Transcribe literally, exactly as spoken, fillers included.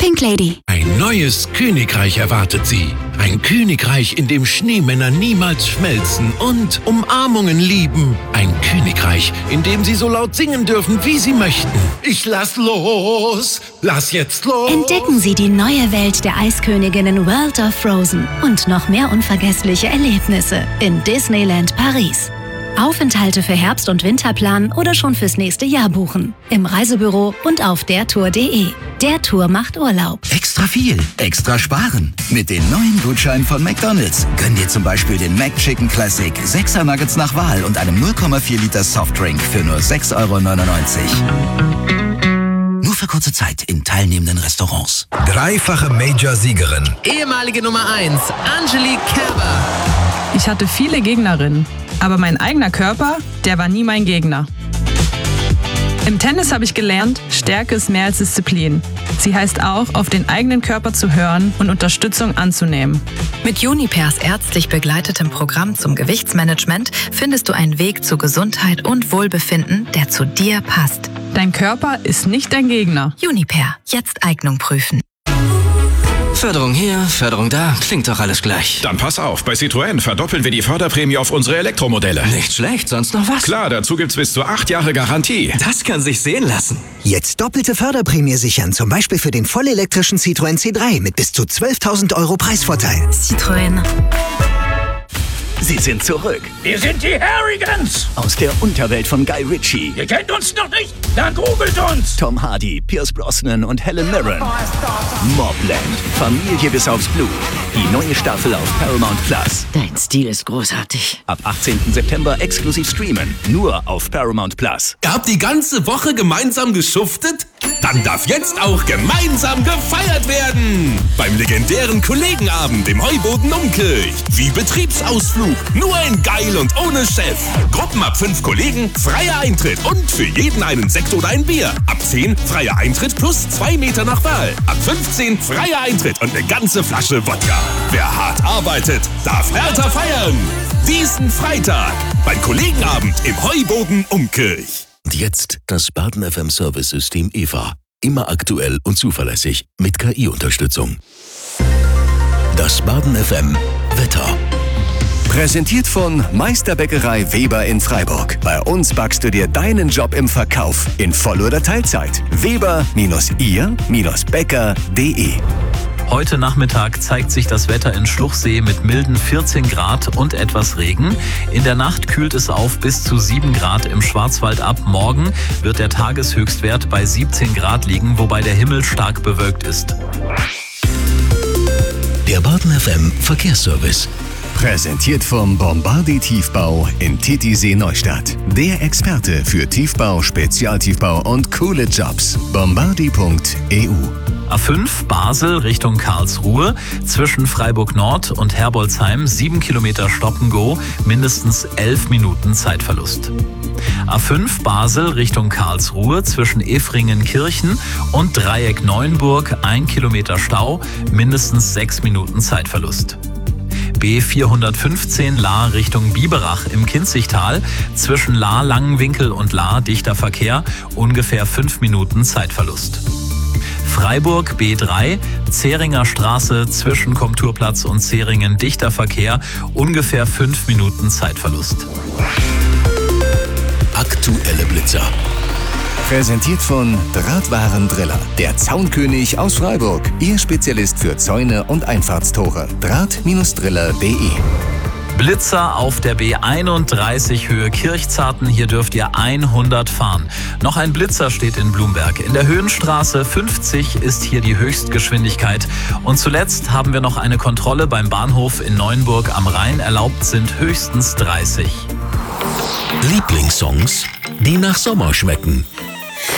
Pink Lady. Ein neues Königreich erwartet Sie. Ein Königreich, in dem Schneemänner niemals schmelzen und Umarmungen lieben. Ein Königreich, in dem Sie so laut singen dürfen, wie Sie möchten. Ich lass los, lass jetzt los. Entdecken Sie die neue Welt der Eisköniginnen World of Frozen und noch mehr unvergessliche Erlebnisse in Disneyland Paris. Aufenthalte für Herbst- und Winterplan oder schon fürs nächste Jahr buchen. Im Reisebüro und auf dertour punkt de. Der Tour macht Urlaub. Extra viel, extra sparen. Mit den neuen Gutscheinen von McDonald's gönn dir zum Beispiel den McChicken Classic, sechser Nuggets nach Wahl und einem null Komma vier Liter Softdrink für nur sechs Euro neunundneunzig. Nur für kurze Zeit in teilnehmenden Restaurants. Dreifache Major-Siegerin. Ehemalige Nummer eins, Angelique Kerber. Ich hatte viele Gegnerinnen, aber mein eigener Körper, der war nie mein Gegner. Im Tennis habe ich gelernt, Stärke ist mehr als Disziplin. Sie heißt auch, auf den eigenen Körper zu hören und Unterstützung anzunehmen. Mit Junipers ärztlich begleitetem Programm zum Gewichtsmanagement findest du einen Weg zu Gesundheit und Wohlbefinden, der zu dir passt. Dein Körper ist nicht dein Gegner. Juniper, jetzt Eignung prüfen. Förderung hier, Förderung da, klingt doch alles gleich. Dann pass auf, bei Citroën verdoppeln wir die Förderprämie auf unsere Elektromodelle. Nicht schlecht, sonst noch was? Klar, dazu gibt's bis zu acht Jahre Garantie. Das kann sich sehen lassen. Jetzt doppelte Förderprämie sichern, zum Beispiel für den vollelektrischen Citroën C drei mit bis zu zwölftausend Euro Preisvorteil. Citroën. Sie sind zurück. Wir sind die Harrigans. Aus der Unterwelt von Guy Ritchie. Ihr kennt uns noch nicht? Dann googelt uns. Tom Hardy, Pierce Brosnan und Helen Mirren. Mobland. Familie bis aufs Blut. Die neue Staffel auf Paramount Plus. Dein Stil ist großartig. Ab achtzehnten September exklusiv streamen. Nur auf Paramount Plus. Ihr habt die ganze Woche gemeinsam geschuftet? Dann darf jetzt auch gemeinsam gefeiert werden. Beim legendären Kollegenabend im Heuboden Umkirch. Wie Betriebsausflug. Nur in geil und ohne Chef. Gruppen ab fünf Kollegen, freier Eintritt. Und für jeden einen Sekt oder ein Bier. Ab zehn freier Eintritt plus zwei Meter nach Wahl. Ab fünfzehn freier Eintritt und eine ganze Flasche Wodka. Wer hart arbeitet, darf härter feiern. Diesen Freitag beim Kollegenabend im Heuboden Umkirch. Und jetzt das Baden F M Service-System E V A. Immer aktuell und zuverlässig mit K I-Unterstützung. Das Baden F M Wetter. Präsentiert von Meisterbäckerei Weber in Freiburg. Bei uns backst du dir deinen Job im Verkauf in Voll- oder Teilzeit. Weber ihr Bäcker punkt de. Heute Nachmittag zeigt sich das Wetter in Schluchsee mit milden vierzehn Grad und etwas Regen. In der Nacht kühlt es auf bis zu sieben Grad im Schwarzwald ab. Morgen wird der Tageshöchstwert bei siebzehn Grad liegen, wobei der Himmel stark bewölkt ist. Der Baden F M Verkehrsservice. Präsentiert vom Bombardi Tiefbau in Titisee Neustadt. Der Experte für Tiefbau, Spezialtiefbau und coole Jobs. bombardi punkt e u. A fünf Basel Richtung Karlsruhe, zwischen Freiburg Nord und Herbolzheim sieben Kilometer Stop-and-Go, mindestens elf Minuten Zeitverlust. A fünf Basel Richtung Karlsruhe, zwischen Efringen-Kirchen und Dreieck Neuenburg ein Kilometer Stau, mindestens sechs Minuten Zeitverlust. B vierhundertfünfzehn Lahr Richtung Biberach im Kinzigtal, zwischen Lahr Langenwinkel und Lahr dichter Verkehr, ungefähr fünf Minuten Zeitverlust. Freiburg B drei, Zähringer Straße zwischen Komturplatz und Zähringen dichter Verkehr, ungefähr fünf Minuten Zeitverlust. Aktuelle Blitzer. Präsentiert von Drahtwarendriller, der Zaunkönig aus Freiburg. Ihr Spezialist für Zäune und Einfahrtstore. Draht Driller punkt de. Blitzer auf der B einunddreißig Höhe Kirchzarten. Hier dürft ihr hundert fahren. Noch ein Blitzer steht in Blumberg. In der Höhenstraße fünfzig ist hier die Höchstgeschwindigkeit. Und zuletzt haben wir noch eine Kontrolle beim Bahnhof in Neuenburg am Rhein. Erlaubt sind höchstens dreißig. Lieblingssongs, die nach Sommer schmecken.